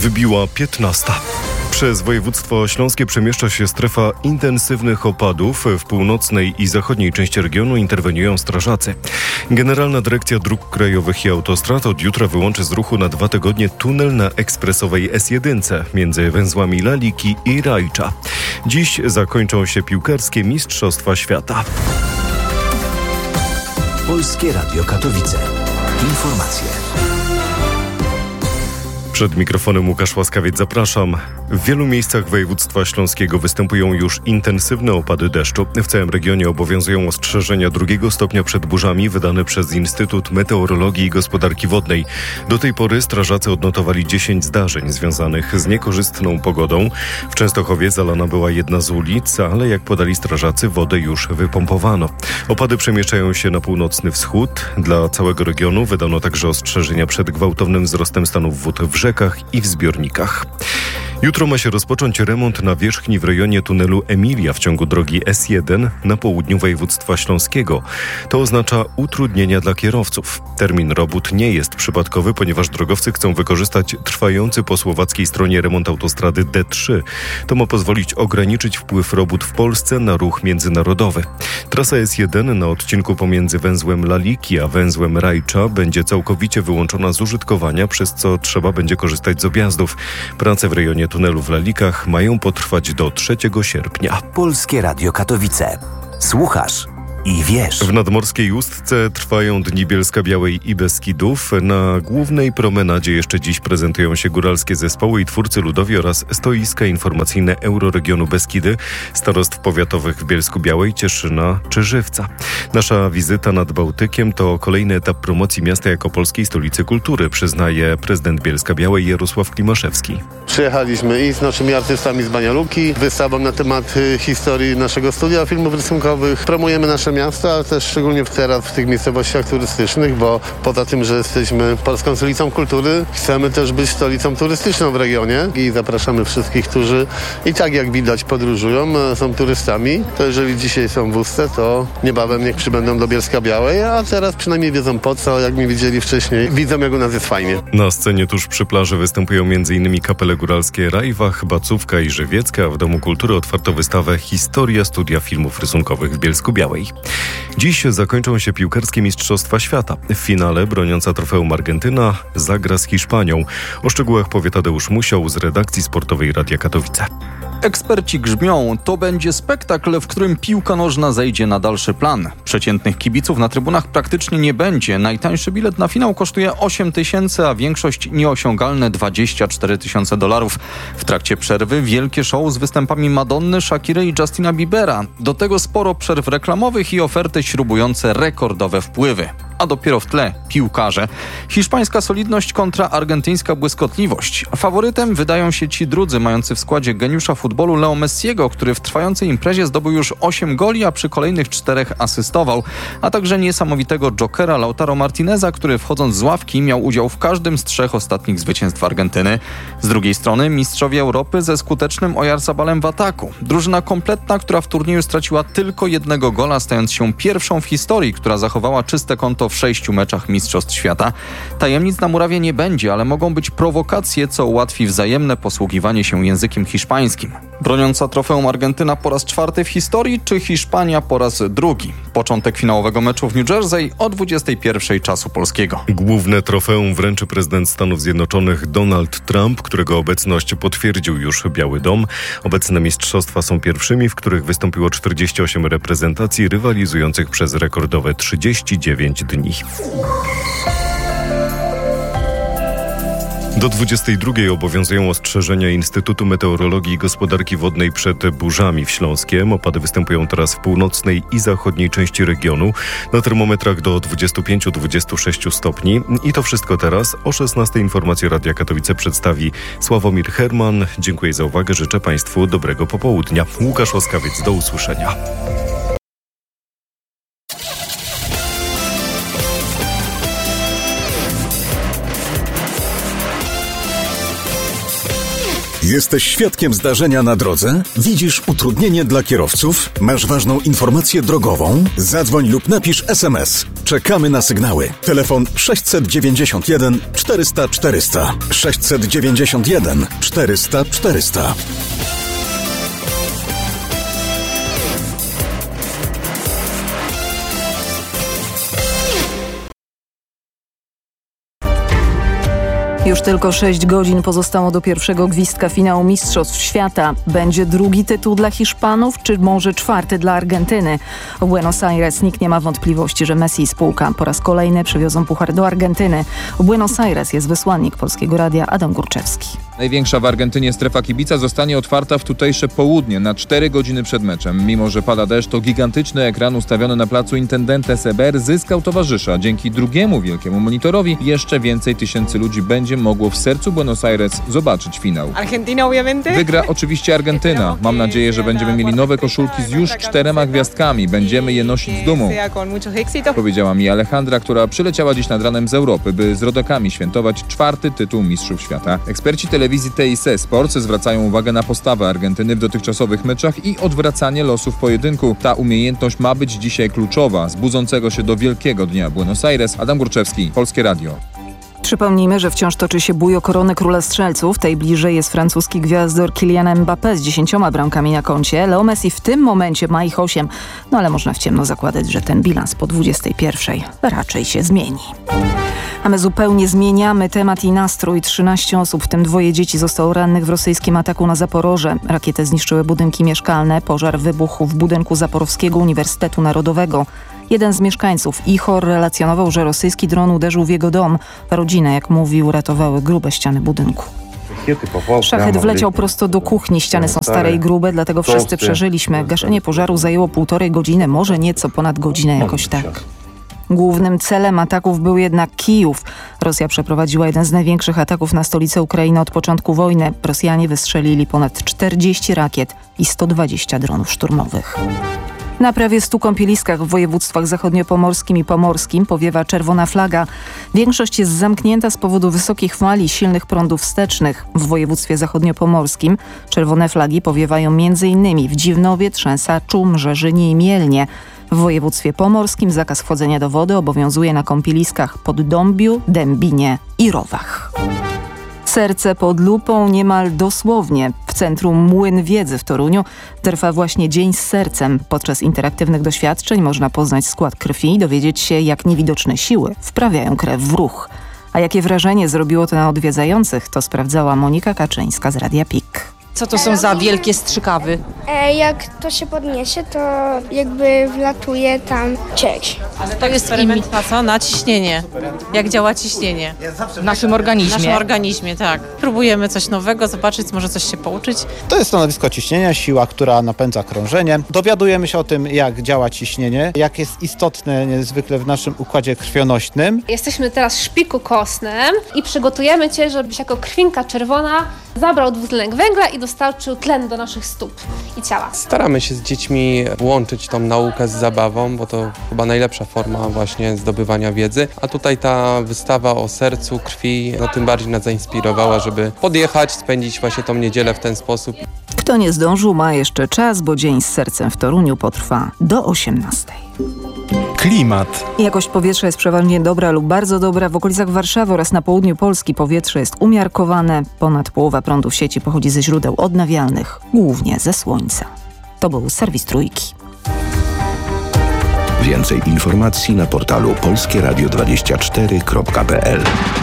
Wybiła 15. Przez województwo śląskie przemieszcza się strefa intensywnych opadów. W północnej i zachodniej części regionu interweniują strażacy. Generalna Dyrekcja Dróg Krajowych i Autostrad od jutra wyłączy z ruchu na 2 tygodnie tunel na ekspresowej S1 między węzłami Laliki i Rajcza. Dziś zakończą się piłkarskie Mistrzostwa Świata. Polskie Radio Katowice. Informacje. Przed mikrofonem Łukasz Łaskawiec, zapraszam. W wielu miejscach województwa śląskiego występują już intensywne opady deszczu. W całym regionie obowiązują ostrzeżenia 2 stopnia przed burzami wydane przez Instytut Meteorologii i Gospodarki Wodnej. Do tej pory strażacy odnotowali 10 zdarzeń związanych z niekorzystną pogodą. W Częstochowie zalana była jedna z ulic, ale jak podali strażacy, wodę już wypompowano. Opady przemieszczają się na północny wschód. Dla całego regionu wydano także ostrzeżenia przed gwałtownym wzrostem stanów wód w rzekach i w zbiornikach. Jutro ma się rozpocząć remont nawierzchni w rejonie tunelu Emilia w ciągu drogi S1 na południu województwa śląskiego. To oznacza utrudnienia dla kierowców. Termin robót nie jest przypadkowy, ponieważ drogowcy chcą wykorzystać trwający po słowackiej stronie remont autostrady D3. To ma pozwolić ograniczyć wpływ robót w Polsce na ruch międzynarodowy. Trasa S1 na odcinku pomiędzy węzłem Laliki a węzłem Rajcza będzie całkowicie wyłączona z użytkowania, przez co trzeba będzie korzystać z objazdów. Prace w rejonie tunelu w Lalikach mają potrwać do 3 sierpnia. Polskie Radio Katowice. Słuchasz i wiesz. W nadmorskiej Ustce trwają Dni Bielska-Białej i Beskidów. Na głównej promenadzie jeszcze dziś prezentują się góralskie zespoły i twórcy ludowi oraz stoiska informacyjne Euroregionu Beskidy, starostw powiatowych w Bielsku-Białej, Cieszyna czy Żywca. Nasza wizyta nad Bałtykiem to kolejny etap promocji miasta jako polskiej stolicy kultury, przyznaje prezydent Bielska-Białej Jarosław Klimaszewski. Przyjechaliśmy i z naszymi artystami z Banialuki, wystawą na temat historii naszego studia filmów rysunkowych. Promujemy nasze miasta, ale też szczególnie teraz w tych miejscowościach turystycznych, bo poza tym, że jesteśmy polską stolicą kultury, chcemy też być stolicą turystyczną w regionie i zapraszamy wszystkich, którzy i tak jak widać podróżują, są turystami. To jeżeli dzisiaj są w Ustce, to niebawem niech przybędą do Bielska-Białej, a teraz przynajmniej wiedzą po co, jak mi widzieli wcześniej, widzą jak u nas jest fajnie. Na scenie tuż przy plaży występują m.in. kapele góralskie Rajwach, Bacówka i Żywiecka, a w Domu Kultury otwarto wystawę Historia Studia Filmów Rysunkowych w Bielsku-Białej. Dziś zakończą się piłkarskie Mistrzostwa Świata. W finale broniąca trofeum Argentyna zagra z Hiszpanią. O szczegółach powie Tadeusz Musiał z redakcji sportowej Radia Katowice. Eksperci grzmią, to będzie spektakl, w którym piłka nożna zejdzie na dalszy plan. Przeciętnych kibiców na trybunach praktycznie nie będzie. Najtańszy bilet na finał kosztuje 8 000, a większość nieosiągalne $24 000. W trakcie przerwy wielkie show z występami Madonny, Shakiry i Justina Biebera. Do tego sporo przerw reklamowych i oferty śrubujące rekordowe wpływy. A dopiero w tle piłkarze. Hiszpańska solidność kontra argentyńska błyskotliwość. Faworytem wydają się ci drudzy, mający w składzie geniusza futbolu Leo Messiego, który w trwającej imprezie zdobył już 8 goli, a przy kolejnych 4 asystował. A także niesamowitego jokera Lautaro Martineza, który wchodząc z ławki miał udział w każdym z 3 ostatnich zwycięstw Argentyny. Z drugiej strony mistrzowie Europy ze skutecznym Oyarzabalem w ataku. Drużyna kompletna, która w turnieju straciła tylko 1 gola, stając się pierwszą w historii, która zachowała czyste konto w 6 meczach Mistrzostw Świata. Tajemnic na murawie nie będzie, ale mogą być prowokacje, co ułatwi wzajemne posługiwanie się językiem hiszpańskim. Broniąca trofeum Argentyna po raz 4 w historii, czy Hiszpania po raz 2? Początek finałowego meczu w New Jersey o 21 czasu polskiego. Główne trofeum wręczy prezydent Stanów Zjednoczonych Donald Trump, którego obecność potwierdził już Biały Dom. Obecne mistrzostwa są pierwszymi, w których wystąpiło 48 reprezentacji rywalizujących przez rekordowe 39 dni. Do 22 obowiązują ostrzeżenia Instytutu Meteorologii i Gospodarki Wodnej przed burzami w Śląskiem. Opady występują teraz w północnej i zachodniej części regionu. Na termometrach do 25-26 stopni. I to wszystko teraz. O 16 informacje Radia Katowice przedstawi Sławomir Herman. Dziękuję za uwagę. Życzę Państwu dobrego popołudnia. Łukasz Łaskawiec, do usłyszenia. Jesteś świadkiem zdarzenia na drodze? Widzisz utrudnienie dla kierowców? Masz ważną informację drogową? Zadzwoń lub napisz SMS. Czekamy na sygnały. Telefon 691 400 400. 691 400 400. Już tylko 6 godzin pozostało do pierwszego gwizdka finału Mistrzostw Świata. Będzie drugi tytuł dla Hiszpanów, czy może czwarty dla Argentyny? W Buenos Aires nikt nie ma wątpliwości, że Messi i spółka po raz kolejny przywiozą puchar do Argentyny. W Buenos Aires jest wysłannik Polskiego Radia Adam Górczewski. Największa w Argentynie strefa kibica zostanie otwarta w tutejsze południe na 4 godziny przed meczem. Mimo że pada deszcz, to gigantyczny ekran ustawiony na placu Intendentes Eber zyskał towarzysza. Dzięki drugiemu wielkiemu monitorowi jeszcze więcej tysięcy ludzi będzie mogło w sercu Buenos Aires zobaczyć finał. Wygra oczywiście Argentyna. Mam nadzieję, że będziemy mieli nowe koszulki z już 4 gwiazdkami. Będziemy je nosić z dumą. Powiedziała mi Alejandra, która przyleciała dziś nad ranem z Europy, by z rodakami świętować 4. tytuł Mistrzów Świata. Eksperci telewizji TIC Sports zwracają uwagę na postawę Argentyny w dotychczasowych meczach i odwracanie losów pojedynku. Ta umiejętność ma być dzisiaj kluczowa. Z budzącego się do wielkiego dnia Buenos Aires, Adam Górczewski, Polskie Radio. Przypomnijmy, że wciąż toczy się bój o koronę króla strzelców. Tej bliżej jest francuski gwiazdor Kylian Mbappé z 10 bramkami na koncie. Leo Messi w tym momencie ma ich 8. No ale można w ciemno zakładać, że ten bilans po 21 raczej się zmieni. A my zupełnie zmieniamy temat i nastrój. 13 osób, w tym 2 dzieci, zostało rannych w rosyjskim ataku na Zaporoże. Rakiety zniszczyły budynki mieszkalne. Pożar wybuchł w budynku Zaporowskiego Uniwersytetu Narodowego. Jeden z mieszkańców Ichor relacjonował, że rosyjski dron uderzył w jego dom. Rodzinę, jak mówił, uratowały grube ściany budynku. Szachet wleciał prosto do kuchni. Ściany są stare i grube, dlatego wszyscy przeżyliśmy. Gaszenie pożaru zajęło 1,5 godziny, może nieco ponad godzinę, jakoś tak. Głównym celem ataków był jednak Kijów. Rosja przeprowadziła jeden z największych ataków na stolicę Ukrainy od początku wojny. Rosjanie wystrzelili ponad 40 rakiet i 120 dronów szturmowych. Na prawie 100 kąpieliskach w województwach zachodniopomorskim i pomorskim powiewa czerwona flaga. Większość jest zamknięta z powodu wysokich fal i silnych prądów wstecznych. W województwie zachodniopomorskim czerwone flagi powiewają m.in. w Dziwnowie, Trzęsaczu, Mrzeżynie i Mielnie. W województwie pomorskim zakaz wchodzenia do wody obowiązuje na kąpieliskach Poddąbiu, Dębinie i Rowach. Serce pod lupą niemal dosłownie. W Centrum Młyn Wiedzy w Toruniu trwa właśnie Dzień z Sercem. Podczas interaktywnych doświadczeń można poznać skład krwi i dowiedzieć się, jak niewidoczne siły wprawiają krew w ruch. A jakie wrażenie zrobiło to na odwiedzających, to sprawdzała Monika Kaczyńska z Radia PIK. Co to są za wielkie strzykawy? Jak to się podniesie, to jakby wlatuje tam cieć. Ale to jest imitacja na ciśnienie. Jak działa ciśnienie? W naszym organizmie. W naszym organizmie, tak. Próbujemy coś nowego, zobaczyć, może coś się pouczyć. To jest stanowisko ciśnienia, siła, która napędza krążenie. Dowiadujemy się o tym, jak działa ciśnienie, jak jest istotne niezwykle w naszym układzie krwionośnym. Jesteśmy teraz w szpiku kostnym i przygotujemy Cię, żebyś jako krwinka czerwona zabrał dwutlenek węgla i dostarczył tlen do naszych stóp i ciała. Staramy się z dziećmi łączyć tą naukę z zabawą, bo to chyba najlepsza forma właśnie zdobywania wiedzy. A tutaj ta wystawa o sercu, krwi, no tym bardziej nas zainspirowała, żeby podjechać, spędzić właśnie tą niedzielę w ten sposób. Kto nie zdążył, ma jeszcze czas, bo Dzień z Sercem w Toruniu potrwa do 18. Klimat. Jakość powietrza jest przeważnie dobra lub bardzo dobra. W okolicach Warszawy oraz na południu Polski powietrze jest umiarkowane. Ponad połowa prądu w sieci pochodzi ze źródeł odnawialnych, głównie ze słońca. To był serwis Trójki. Więcej informacji na portalu polskieradio24.pl.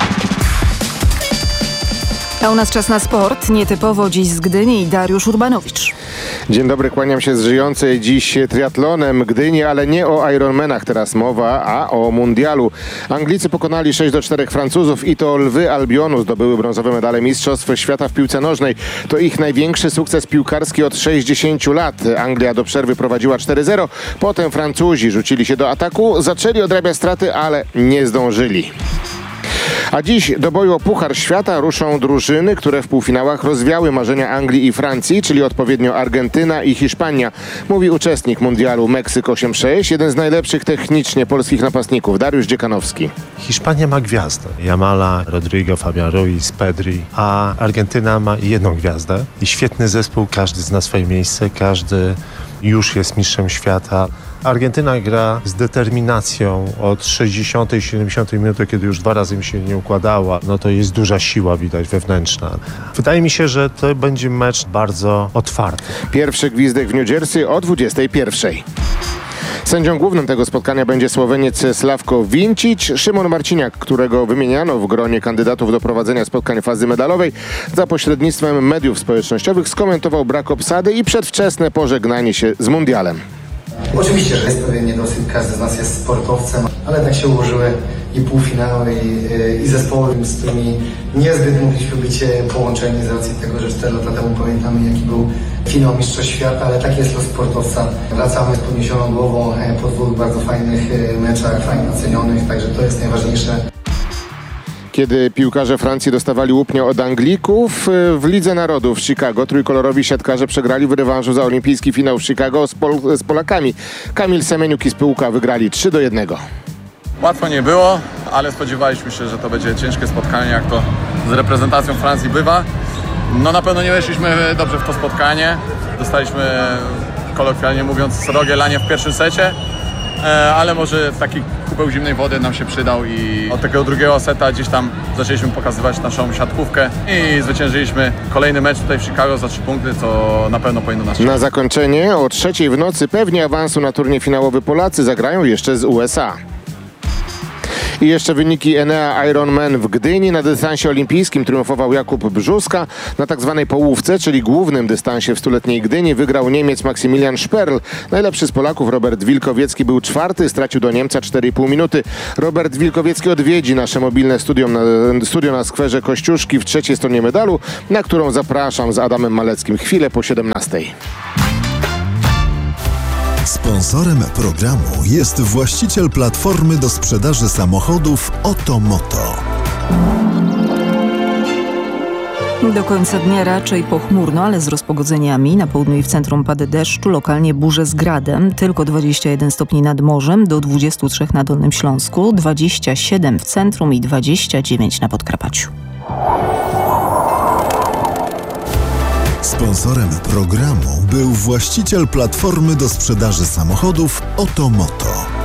A u nas czas na sport. Nietypowo dziś z Gdyni i Dariusz Urbanowicz. Dzień dobry, kłaniam się z żyjącej dziś triatlonem Gdyni, ale nie o Ironmanach teraz mowa, a o mundialu. Anglicy pokonali 6-4 Francuzów i to lwy Albionu zdobyły brązowe medale Mistrzostw Świata w piłce nożnej. To ich największy sukces piłkarski od 60 lat. Anglia do przerwy prowadziła 4-0, potem Francuzi rzucili się do ataku, zaczęli odrabiać straty, ale nie zdążyli. A dziś do boju o Puchar Świata ruszą drużyny, które w półfinałach rozwiały marzenia Anglii i Francji, czyli odpowiednio Argentyna i Hiszpania. Mówi uczestnik mundialu Meksyk 8-6, jeden z najlepszych technicznie polskich napastników, Dariusz Dziekanowski. Hiszpania ma gwiazdę. Jamala, Rodrigo, Fabian Ruiz, Pedri, a Argentyna ma jedną gwiazdę. I świetny zespół, każdy zna swoje miejsce, każdy już jest mistrzem świata. Argentyna gra z determinacją od 60. i 70. minuty, kiedy już 2 razy mi się nie układała. No to jest duża siła, widać, wewnętrzna. Wydaje mi się, że to będzie mecz bardzo otwarty. Pierwszy gwizdek w New Jersey o 21. Sędzią głównym tego spotkania będzie Słoweniec Sławko Vincic. Szymon Marciniak, którego wymieniano w gronie kandydatów do prowadzenia spotkań fazy medalowej, za pośrednictwem mediów społecznościowych skomentował brak obsady i przedwczesne pożegnanie się z mundialem. Oczywiście, że jest pewien niedosyt, każdy z nas jest sportowcem, ale tak się ułożyły i półfinały, i zespoły, z którymi niezbyt mogliśmy być połączeni z racji tego, że 4 lata temu pamiętamy, jaki był finał Mistrzostw Świata, ale taki jest los sportowca. Wracamy z podniesioną głową po 2 bardzo fajnych meczach, fajnie ocenionych, także to jest najważniejsze. Kiedy piłkarze Francji dostawali łupnia od Anglików, w Lidze Narodów w Chicago trójkolorowi siatkarze przegrali w rewanżu za olimpijski finał w Chicago z Polakami. Kamil Semeniuk i spółka wygrali 3-1. Łatwo nie było, ale spodziewaliśmy się, że to będzie ciężkie spotkanie, jak to z reprezentacją Francji bywa. No na pewno nie weszliśmy dobrze w to spotkanie. Dostaliśmy, kolokwialnie mówiąc, srogie lanie w pierwszym secie, ale może taki kubeł zimnej wody nam się przydał i od tego drugiego seta gdzieś tam zaczęliśmy pokazywać naszą siatkówkę i zwyciężyliśmy kolejny mecz tutaj w Chicago za 3 punkty, co na pewno powinno nas Na zakończenie o 3:00 w nocy pewnie awansu na turniej finałowy Polacy zagrają jeszcze z USA. I jeszcze wyniki Enea Ironman w Gdyni. Na dystansie olimpijskim triumfował Jakub Brzuska. Na tak zwanej połówce, czyli głównym dystansie w stuletniej Gdyni, wygrał Niemiec Maksymilian Szperl. Najlepszy z Polaków Robert Wilkowiecki był 4., stracił do Niemca 4,5 minuty. Robert Wilkowiecki odwiedzi nasze mobilne studio na skwerze Kościuszki w 3. stronie medalu, na którą zapraszam z Adamem Maleckim chwilę po 17:00. Sponsorem programu jest właściciel platformy do sprzedaży samochodów Otomoto. Do końca dnia raczej pochmurno, ale z rozpogodzeniami. Na południu i w centrum pady deszczu, lokalnie burze z gradem. Tylko 21 stopni nad morzem, do 23 na Dolnym Śląsku, 27 w centrum i 29 na Podkarpaciu. Sponsorem programu był właściciel platformy do sprzedaży samochodów Otomoto.